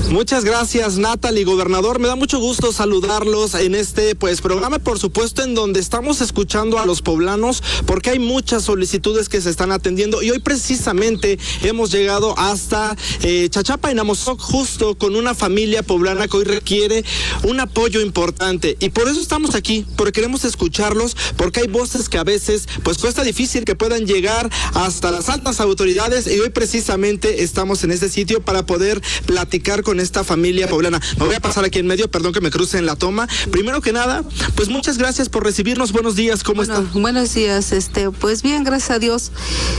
Muchas gracias, Natalie, gobernador. Me da mucho gusto saludarlos en este programa, por supuesto, en donde estamos escuchando a los poblanos, porque hay muchas solicitudes que se están atendiendo y hoy precisamente hemos llegado hasta Chachapa, en Amozoc, justo con una familia poblana que hoy requiere un apoyo importante, y por eso estamos aquí, porque queremos escucharlos, porque hay voces que a veces cuesta difícil que puedan llegar hasta las altas autoridades, y hoy precisamente estamos en este sitio para poder platicar con esta familia poblana. Me voy a pasar aquí en medio, perdón que me cruce en la toma. Primero que nada, muchas gracias por recibirnos. Buenos días, ¿cómo están? Buenos días, pues bien, gracias a Dios.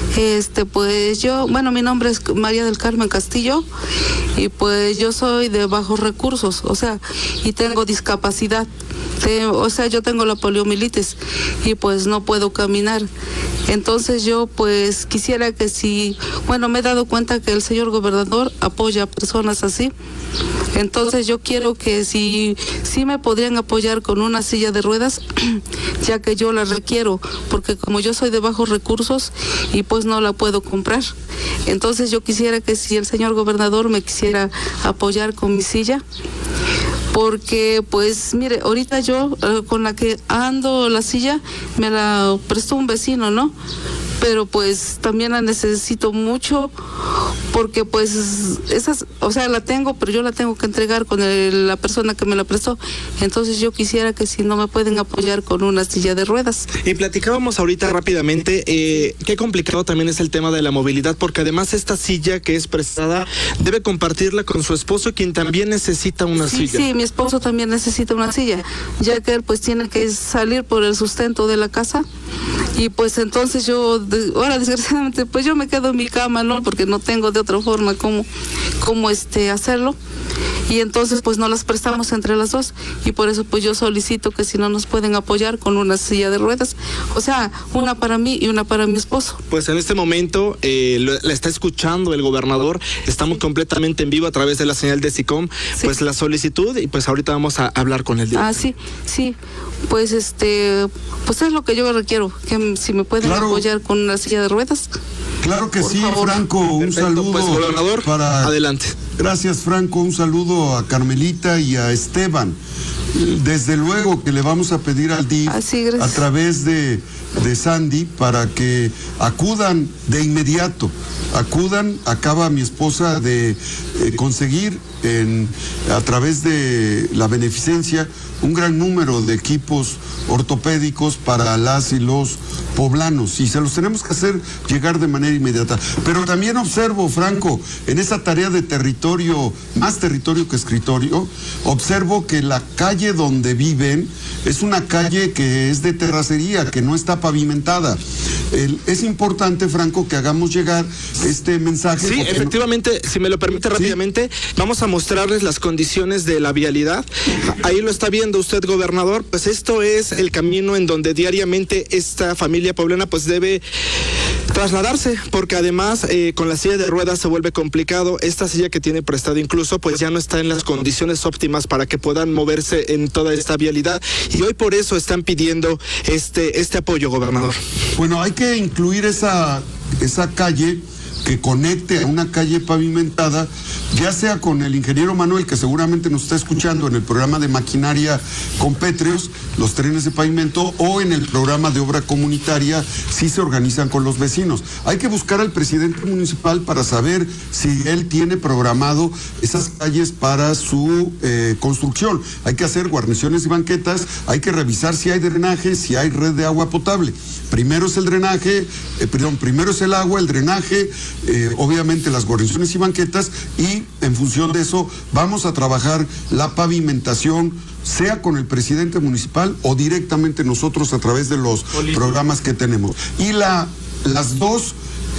Yo, mi nombre es María del Carmen Castillo, y yo soy de bajos recursos, y tengo discapacidad. Yo tengo la poliomielitis y no puedo caminar. Entonces yo quisiera que me he dado cuenta que el señor gobernador apoya a personas así. Entonces yo quiero que si me podrían apoyar con una silla de ruedas, ya que yo la requiero, porque como yo soy de bajos recursos y no la puedo comprar. Entonces yo quisiera que si el señor gobernador me quisiera apoyar con mi silla, porque mire, ahorita yo con la que ando la silla me la prestó un vecino, ¿no? Pero también la necesito mucho, porque la tengo, pero yo la tengo que entregar con la persona que me la prestó. Entonces yo quisiera que si no me pueden apoyar con una silla de ruedas. Y platicábamos ahorita rápidamente, qué complicado también es el tema de la movilidad, porque además esta silla que es prestada debe compartirla con su esposo, quien también necesita una silla. Sí, mi esposo también necesita una silla, ya que él tiene que salir por el sustento de la casa, y entonces yo ahora desgraciadamente yo me quedo en mi cama, ¿no? Porque no tengo de otra forma cómo hacerlo, y entonces no las prestamos entre las dos, y por eso yo solicito que si no nos pueden apoyar con una silla de ruedas, una para mí y una para mi esposo. En este momento la está escuchando el gobernador, estamos completamente en vivo a través de la señal de SICOM, la solicitud, y ahorita vamos a hablar con él. Sí, es lo que yo requiero, que si me pueden apoyar con una silla de ruedas. Claro que sí, favor. Franco, un saludo. Gobernador, adelante. Gracias, Franco, un saludo a Carmelita y a Esteban. Desde luego que le vamos a pedir al DIF a través de Sandy para que acudan de inmediato. Acaba mi esposa de conseguir a través de la beneficencia un gran número de equipos ortopédicos para las y los poblanos, y se los tenemos que hacer llegar de manera inmediata. Pero también observo, Franco, en esa tarea de territorio, más territorio que escritorio, observo que la calle donde viven es una calle que es de terracería, que no está pavimentada. Es importante, Franco, que hagamos llegar este mensaje. Sí, efectivamente, si me lo permite rápidamente, vamos a mostrarles las condiciones de la vialidad. Ahí lo está viendo usted, gobernador, esto es el camino en donde diariamente esta familia poblana debe trasladarse, porque además con la silla de ruedas se vuelve complicado. Esta silla que tiene prestada incluso ya no está en las condiciones óptimas para que puedan moverse en toda esta vialidad, y hoy por eso están pidiendo este apoyo, gobernador. Bueno, hay que incluir esa calle que conecte a una calle pavimentada, ya sea con el ingeniero Manuel, que seguramente nos está escuchando en el programa de maquinaria con pétreos, los trenes de pavimento, o en el programa de obra comunitaria, si se organizan con los vecinos. Hay que buscar al presidente municipal para saber si él tiene programado esas calles para su construcción. Hay que hacer guarniciones y banquetas, hay que revisar si hay drenaje, si hay red de agua potable. Primero es el drenaje, primero es el agua, el drenaje, obviamente las guarniciones y banquetas, y en función de eso vamos a trabajar la pavimentación, sea con el presidente municipal o directamente nosotros a través de los programas que tenemos. Y las dos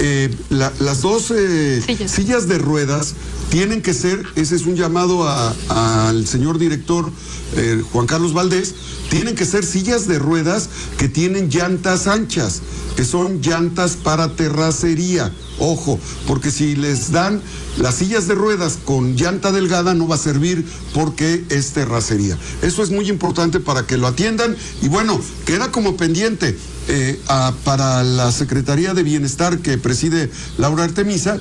sillas de ruedas tienen que ser, ese es un llamado al señor director Juan Carlos Valdés, tienen que ser sillas de ruedas que tienen llantas anchas, que son llantas para terracería. Ojo, porque si les dan las sillas de ruedas con llanta delgada no va a servir porque es terracería. Eso es muy importante para que lo atiendan. Y bueno, queda como pendiente para la Secretaría de Bienestar que preside Laura Artemisa,